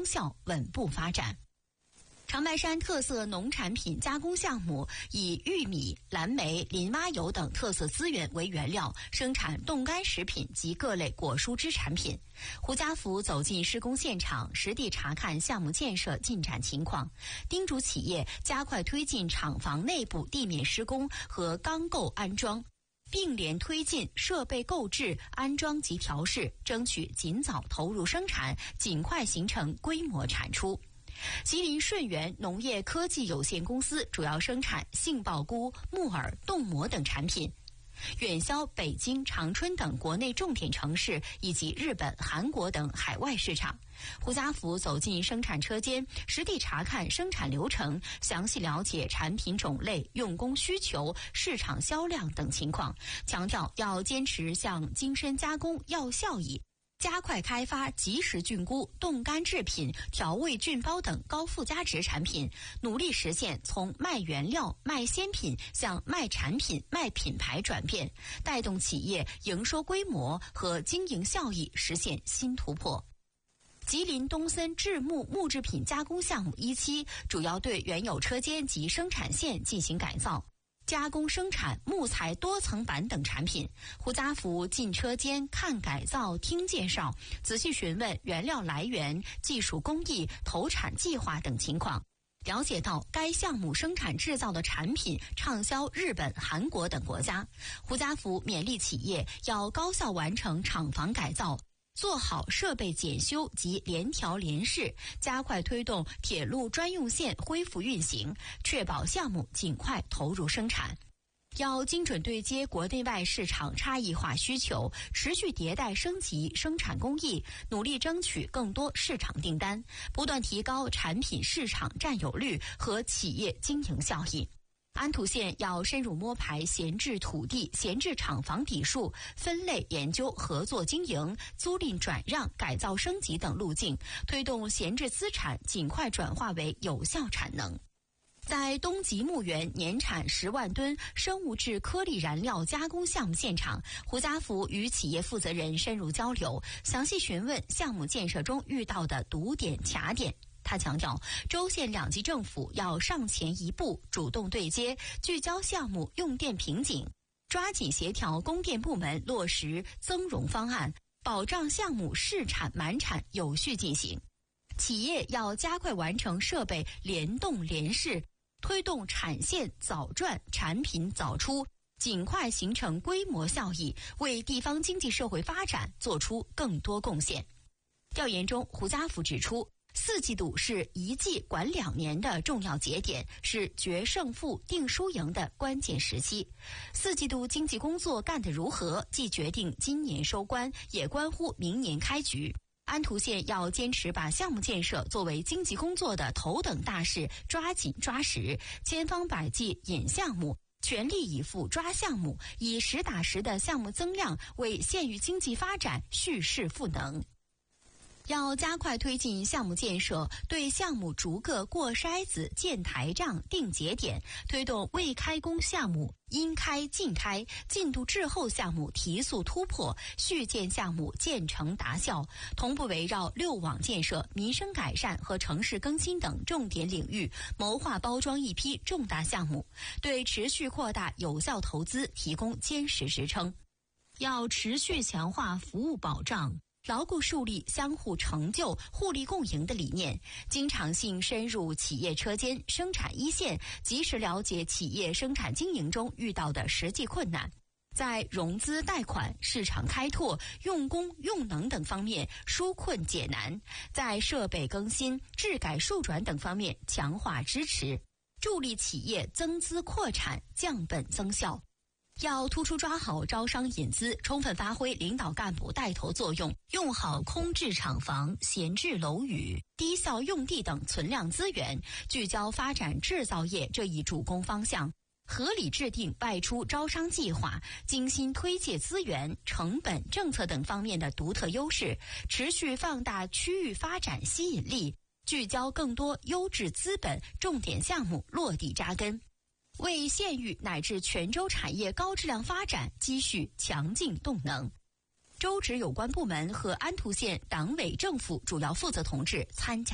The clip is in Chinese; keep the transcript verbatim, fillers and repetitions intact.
增效，稳步发展。长白山特色农产品加工项目以玉米、蓝莓、林蛙油等特色资源为原料，生产冻干食品及各类果蔬汁产品。胡家福走进施工现场，实地查看项目建设进展情况，叮嘱企业加快推进厂房内部地面施工和钢构安装，并联推进设备购置、安装及调试，争取尽早投入生产，尽快形成规模产出。吉林顺源农业科技有限公司主要生产杏鲍菇、木耳、冻馍等产品，远销北京、长春等国内重点城市以及日本、韩国等海外市场。胡家福走进生产车间，实地查看生产流程，详细了解产品种类、用工需求、市场销量等情况，强调要坚持向精深加工要效益，加快开发即食菌菇、冻干制品、调味菌包等高附加值产品，努力实现从卖原料、卖鲜品向卖产品、卖品牌转变，带动企业营收规模和经营效益实现新突破。吉林东森制木木制品加工项目一期主要对原有车间及生产线进行改造，加工生产木材多层板等产品。胡家福进车间看改造、听介绍，仔细询问原料来源、技术工艺、投产计划等情况，了解到该项目生产制造的产品畅销日本、韩国等国家。胡家福勉励企业要高效完成厂房改造，做好设备检修及联调联试，加快推动铁路专用线恢复运行，确保项目尽快投入生产。要精准对接国内外市场差异化需求，持续迭代升级生产工艺，努力争取更多市场订单，不断提高产品市场占有率和企业经营效益。安图县要深入摸排闲置土地、闲置厂房底数，分类研究合作经营、租赁转让、改造升级等路径，推动闲置资产尽快转化为有效产能。在东极木源年产十万吨生物质颗粒燃料加工项目现场，胡家福与企业负责人深入交流，详细询问项目建设中遇到的堵点、卡点。他强调，州县两级政府要上前一步，主动对接，聚焦项目用电瓶颈，抓紧协调供电部门落实增容方案，保障项目试产满产有序进行。企业要加快完成设备联动联试，推动产线早赚、产品早出，尽快形成规模效益，为地方经济社会发展做出更多贡献。调研中，胡家福指出，四季度是一季管两年的重要节点，是决胜负、定输赢的关键时期。四季度经济工作干得如何，既决定今年收官，也关乎明年开局。安图县要坚持把项目建设作为经济工作的头等大事，抓紧抓实，千方百计引项目，全力以赴抓项目，以实打实的项目增量为县域经济发展蓄势赋能。要加快推进项目建设，对项目逐个过筛子、建台账、定节点，推动未开工项目应开尽开，进度滞后项目提速突破，续建项目建成达效，同步围绕六网建设、民生改善和城市更新等重点领域，谋划包装一批重大项目，对持续扩大有效投资提供坚实支撑。要持续强化服务保障，牢固树立相互成就、互利共赢的理念，经常性深入企业车间、生产一线，及时了解企业生产经营中遇到的实际困难，在融资贷款、市场开拓、用工用能等方面纾困解难，在设备更新、质改数转等方面强化支持，助力企业增资扩产、降本增效。要突出抓好招商引资，充分发挥领导干部带头作用，用好空置厂房、闲置楼宇、低效用地等存量资源，聚焦发展制造业这一主攻方向，合理制定外出招商计划，精心推介资源、成本、政策等方面的独特优势，持续放大区域发展吸引力，聚焦更多优质资本、重点项目落地扎根，为县域乃至全州产业高质量发展积蓄强劲动能。州直有关部门和安图县党委政府主要负责同志参加